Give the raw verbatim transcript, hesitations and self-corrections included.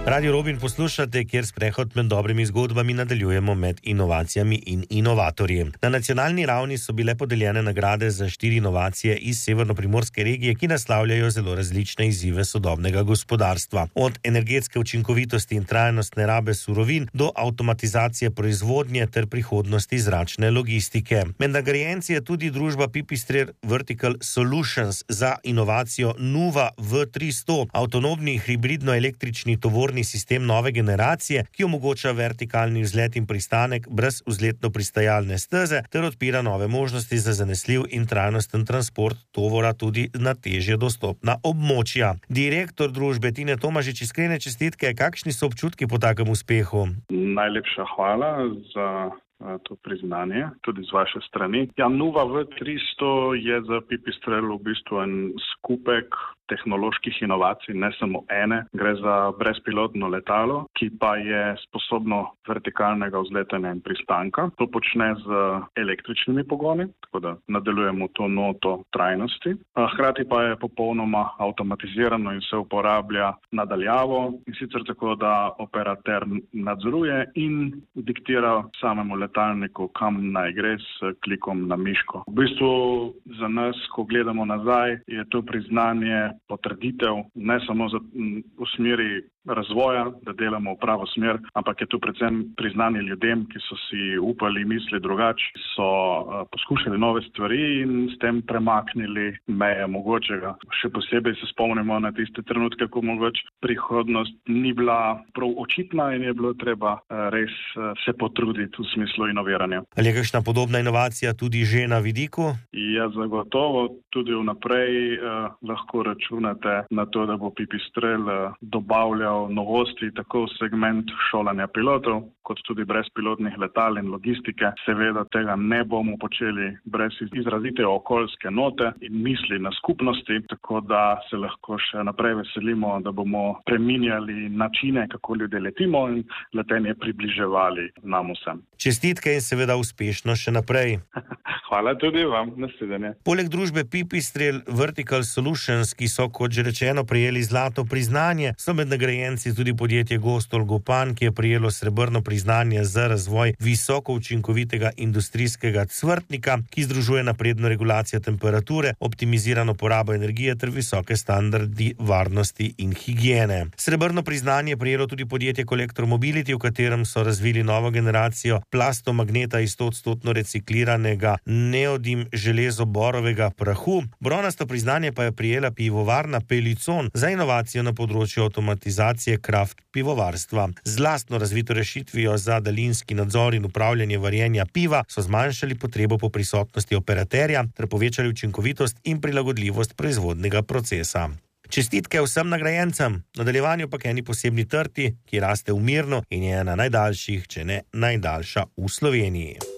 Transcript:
Radio Robin poslušate, kjer sprehod med dobrimi zgodbami nadaljujemo med inovacijami in inovatorji. Na nacionalni ravni so bile podeljene nagrade za štiri inovacije iz severnoprimorske regije, ki naslavljajo zelo različne izzive sodobnega gospodarstva. Od energetske učinkovitosti in trajnostne rabe surovin do avtomatizacije proizvodnje ter prihodnosti zračne logistike. Med nagrajenci je tudi družba Pipistrel Vertical Solutions za inovacijo Nuva V tristo, avtonomni hibridno-električni tovorni sistem nove generacije, ki omogoča vertikalni vzlet in pristanek brez vzletno-pristajalne steze ter odpira nove možnosti za zanesljiv in trajnosten transport tovora tudi na težje dostopna območja. Direktor družbe Tine Tomažič, iskrene čestitke, kakšni so občutki po takem uspehu? Najlepša hvala za to priznanje, tudi z vaše strani. Ja, Nuva V tristo je za Pipistrel v bistvu en skupek tehnoloških inovacij, ne samo ene. Gre za brezpilotno letalo, ki pa je sposobno vertikalnega vzletanja in pristanka. To počne z električnimi pogoni, tako da nadaljujemo to noto trajnosti. Hkrati pa je popolnoma avtomatizirano in se uporablja nadaljavo, in sicer tako, da operater nadzoruje in diktira samemu letalniku, kam naj gre s klikom na miško. V bistvu za nas, ko gledamo nazaj, je to priznanje, potrditev, ne samo za, v smeri razvoja, da delamo v pravo smer, ampak je to predvsem priznanje ljudem, ki so si upali misli drugače, so uh, poskušali nove stvari in s tem premaknili meje mogočega. Še posebej se spomnimo na tiste trenutke, ko mogoče prihodnost ni bila prav očitna in je bilo treba uh, res uh, se potruditi v smislu inoviranja. Ali je kakšna podobna inovacija tudi že na vidiku? Ja, zagotovo. Tudi vnaprej uh, lahko računate na to, da bo Pipistrel uh, dobavljal novosti tako v segment šolanja pilotov, kot tudi brezpilotnih letal in logistike. Seveda tega ne bomo počeli brez izrazite okoljske note in misli na skupnosti, tako da se lahko še naprej veselimo, da bomo preminjali načine, kako ljudje letimo in letenje približevali nam vsem. Čestitke in seveda uspešno še naprej. Hvala tudi vam, nasvidenje. Poleg družbe Pipistrel Vertical Solutions, ki so, kot že rečeno, prejeli zlato priznanje, so med nagrajenci tudi podjetje Gostol Gopan, ki je prejelo srebrno priznanje za razvoj visoko učinkovitega industrijskega cvrtnika, ki združuje napredno regulacijo temperature, optimizirano porabo energije ter visoke standardi varnosti in higiene. Srebrno priznanje je prejelo tudi podjetje Collector Mobility, v katerem so razvili novo generacijo plastomagneta iz sto odstotno recikliranega neodim železo-borovega prahu. Bronasto priznanje pa je prejela pivovarna Pelicon za inovacijo na področju avtomatizacije kraft pivovarstva. Z lastno razvito rešitvijo za daljinski nadzor in upravljanje varjenja piva so zmanjšali potrebo po prisotnosti operaterja ter povečali učinkovitost in prilagodljivost proizvodnega procesa. Čestitke vsem nagrajencem, v nadaljevanju pa k eni posebni trti, ki raste v Mirnu in je ena najdaljših, če ne najdaljša v Sloveniji.